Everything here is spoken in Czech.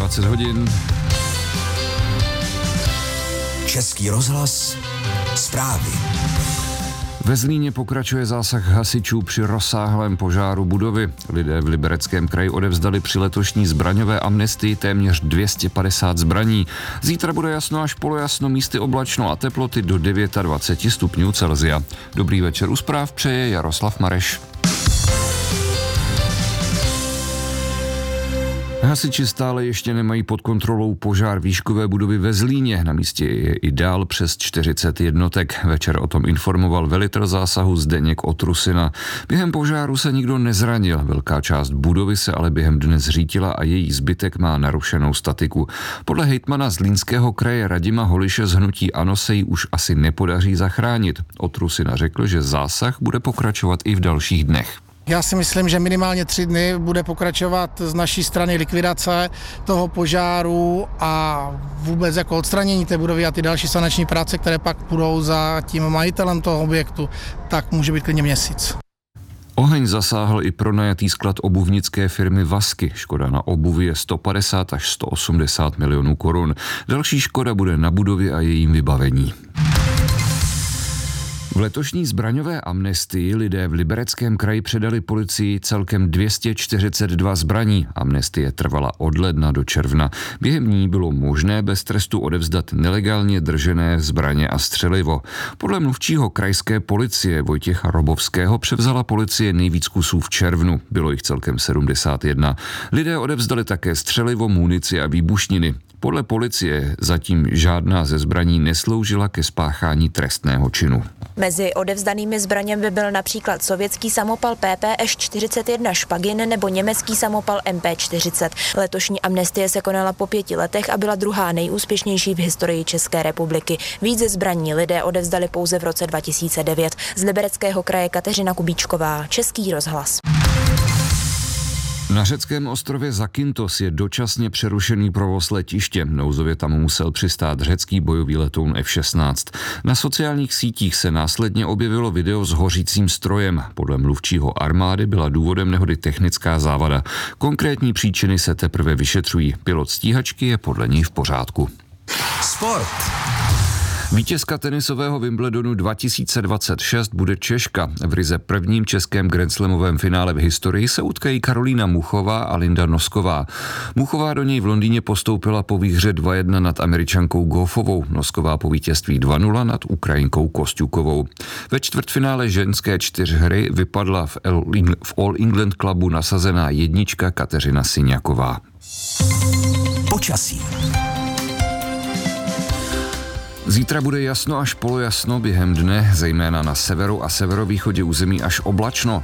20 hodin. Český rozhlas, zprávy. Ve Zlíně pokračuje zásah hasičů při rozsáhlém požáru budovy. Lidé v Libereckém kraji odevzdali při letošní zbraňové amnestii téměř 250 zbraní. Zítra bude jasno až polojasno, místy oblačno a teploty do 29 stupňů Celsia. Dobrý večer, u zpráv přeje Jaroslav Mareš. Hasiči stále ještě nemají pod kontrolou požár výškové budovy ve Zlíně. Na místě je i dál přes 40 jednotek. Večer o tom informoval velitel zásahu Zdeněk Otrusina. Během požáru se nikdo nezranil. Velká část budovy se ale během dne zřítila a její zbytek má narušenou statiku. Podle hejtmana Zlínského kraje Radima Holiše z hnutí ANO se jí už asi nepodaří zachránit. Otrusina řekl, že zásah bude pokračovat i v dalších dnech. Já si myslím, že minimálně 3 dny bude pokračovat z naší strany likvidace toho požáru a vůbec jako odstranění té budovy a ty další sanační práce, které pak budou za tím majitelem toho objektu, tak může být klidně měsíc. Oheň zasáhl i pronajatý sklad obuvnické firmy Vasky. Škoda na obuvi je 150 až 180 milionů korun. Další škoda bude na budově a jejím vybavení. V letošní zbraňové amnestii lidé v Libereckém kraji předali policii celkem 242 zbraní. Amnestie trvala od ledna do června. Během ní bylo možné bez trestu odevzdat nelegálně držené zbraně a střelivo. Podle mluvčího krajské policie Vojtěcha Robovského převzala policie nejvíc kusů v červnu. Bylo jich celkem 71. Lidé odevzdali také střelivo, munici a výbušniny. Podle policie zatím žádná ze zbraní nesloužila ke spáchání trestného činu. Mezi odevzdanými zbraněmi by byl například sovětský samopal PPŠ-41 Špagin nebo německý samopal MP-40. Letošní amnestie se konala po 5 letech a byla druhá nejúspěšnější v historii České republiky. Více zbraní lidé odevzdali pouze v roce 2009. Z Libereckého kraje Kateřina Kubíčková, Český rozhlas. Na řeckém ostrově Zakynthos je dočasně přerušený provoz letiště. Nouzově tam musel přistát řecký bojový letoun F-16. Na sociálních sítích se následně objevilo video s hořícím strojem. Podle mluvčího armády byla důvodem nehody technická závada. Konkrétní příčiny se teprve vyšetřují. Pilot stíhačky je podle něj v pořádku. Sport. Vítězka tenisového Wimbledonu 2026 bude Češka. V ryze prvním českém grandslamovém finále v historii se utkají Karolína Muchová a Linda Nosková. Muchová do něj v Londýně postoupila po výhře 2-1 nad Američankou Goffovou, Nosková po vítězství 2-0 nad Ukrajinkou Kostjukovou. Ve čtvrtfinále ženské 4hry vypadla v All England Clubu nasazená jednička Kateřina Syňaková. Počasí. Zítra bude jasno až polojasno, během dne zejména na severu a severovýchodě území až oblačno.